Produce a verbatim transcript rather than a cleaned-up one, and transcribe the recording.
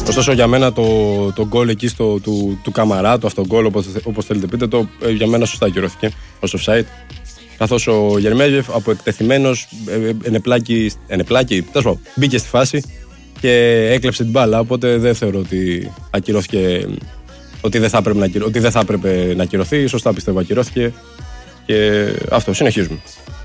Ωστόσο για μένα το, το γκολ εκεί στο, του, του Καμαρά, το αυτογκολ όπως, όπως θέλετε πείτε το, για μένα σωστά ακυρώθηκε ως offside. Καθώς ο Γερμέγεφ από εκτεθειμένος ενεπλάκη, ενεπλάκη τέλος πάντων, μπήκε στη φάση και έκλεψε την μπάλα, οπότε δεν θεωρώ ότι ακυρώθηκε, ότι δεν θα έπρεπε να, ότι δεν θα έπρεπε να ακυρωθεί. Σωστά πιστεύω ακυρώθηκε και αυτό, συνεχίζουμε.